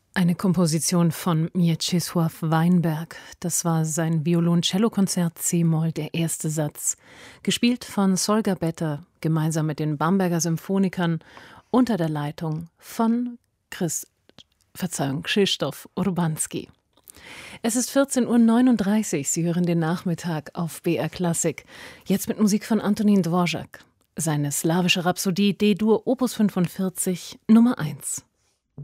Eine Komposition von Mieczysław Weinberg. Das war sein Violoncellokonzert C-Moll, der erste Satz. Gespielt von Solga Better, gemeinsam mit den Bamberger Symphonikern, unter der Leitung von Krzysztof Urbanski. Es ist 14:39 Uhr, Sie hören den Nachmittag auf BR Klassik. Jetzt mit Musik von Antonín Dvořák. Seine slawische Rhapsodie D-Dur Opus 45, Nummer 1.